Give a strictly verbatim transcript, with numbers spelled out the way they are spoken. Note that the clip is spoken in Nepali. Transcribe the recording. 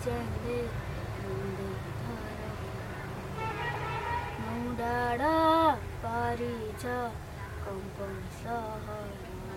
ज्याङले रुँदै धरती नौ डाँडा पारी छ कम्पन सहर